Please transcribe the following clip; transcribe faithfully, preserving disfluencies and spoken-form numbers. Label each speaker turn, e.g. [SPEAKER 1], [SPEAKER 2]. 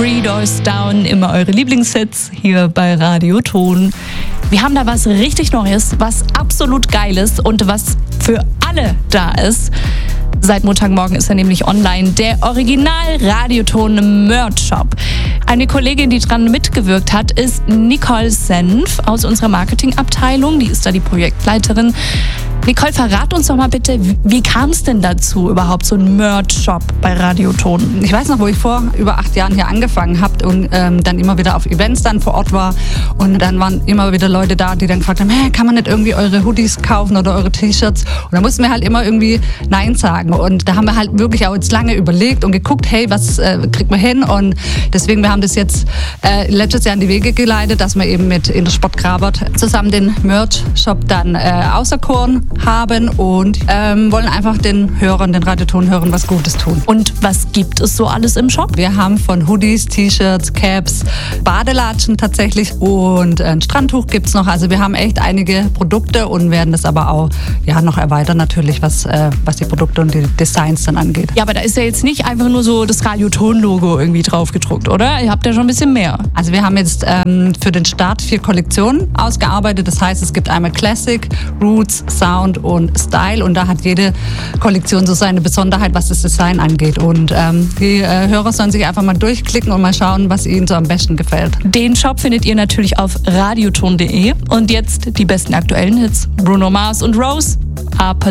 [SPEAKER 1] Three Doors Down, immer eure Lieblingshits hier bei Radioton. Wir haben da was richtig Neues, was absolut Geiles und was für alle da ist. Seit Montagmorgen ist er nämlich online, der Original-Radioton-Merch-Shop. Eine Kollegin, die dran mitgewirkt hat, ist Nicole Senf aus unserer Marketingabteilung. Die ist da die Projektleiterin. Nicole, verrat uns doch mal bitte, wie kam es denn dazu, überhaupt so ein Merch-Shop bei Radioton?
[SPEAKER 2] Ich weiß noch, wo ich vor über acht Jahren hier angefangen habe und ähm, dann immer wieder auf Events dann vor Ort war. Und dann waren immer wieder Leute da, die dann gefragt haben, hey, kann man nicht irgendwie eure Hoodies kaufen oder eure T-Shirts? Und da mussten wir halt immer irgendwie Nein sagen. Und da haben wir halt wirklich auch jetzt lange überlegt und geguckt, hey, was äh, kriegt man hin? Und deswegen, wir haben das jetzt äh, letztes Jahr in die Wege geleitet, dass wir eben mit Intersport Grabert zusammen den Merch-Shop dann äh, auserkoren haben und ähm, wollen einfach den Hörern, den Radioton-Hörern was Gutes tun.
[SPEAKER 1] Und was gibt es so alles im Shop?
[SPEAKER 2] Wir haben von Hoodies, T-Shirts, Caps, Badelatschen tatsächlich und ein Strandtuch gibt's noch. Also wir haben echt einige Produkte und werden das aber auch ja, noch erweitern natürlich, was, äh, was die Produkte und die Designs dann angeht.
[SPEAKER 1] Ja, aber da ist ja jetzt nicht einfach nur so das Radioton-Logo irgendwie drauf gedruckt, oder? Ihr habt ja schon ein bisschen mehr.
[SPEAKER 2] Also wir haben jetzt ähm, für den Start vier Kollektionen ausgearbeitet. Das heißt, es gibt einmal Classic, Roots, Sound und Style und da hat jede Kollektion so seine Besonderheit, was das Design angeht. Und ähm, die äh, Hörer sollen sich einfach mal durchklicken und mal schauen, was ihnen so am besten gefällt.
[SPEAKER 1] Den Shop findet ihr natürlich auf radioton punkt de und jetzt die besten aktuellen Hits. Bruno Mars und Rose, Apa